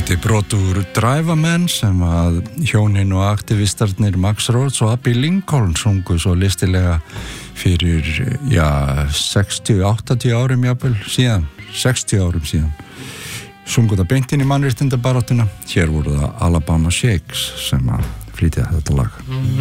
Þetta brot úr Drive a Man sem að hjónin og aktivistarnir Max Rhodes og Abby Lincoln sungu svo listilega fyrir 60-80 árum jafnvel síðan, 60 árum síðan. Sungu það beint inn í mannréttindabaráttuna. Hér voru það Alabama Shakes sem að flytja þetta lag.